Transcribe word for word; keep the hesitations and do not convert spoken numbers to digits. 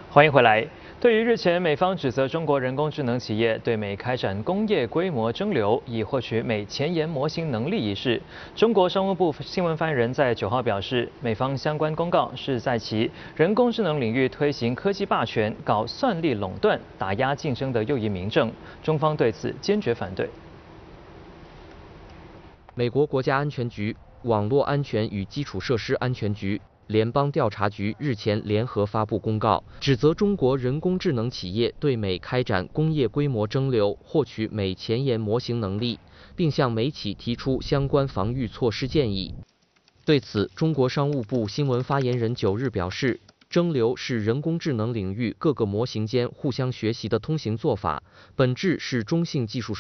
欢迎回来。对于日前美方指责中国人工智能企业对美开展工业规模蒸馏，以获取美前沿模型能力一事，中国商务部新闻发言人在九号表示，美方相关公告是在其人工智能领域推行科技霸权、搞算力垄断、打压竞争的又一明证，中方对此坚决反对。 美国国家安全局、网络安全与基础设施安全局、联邦调查局日前联合发布公告，指责中国人工智能企业对美开展工业规模蒸馏，获取美前沿模型能力，并向美企提出相关防御措施建议。对此，中国商务部新闻发言人九日表示，蒸馏是人工智能领域各个模型间互相学习的通行做法，本质是中性技术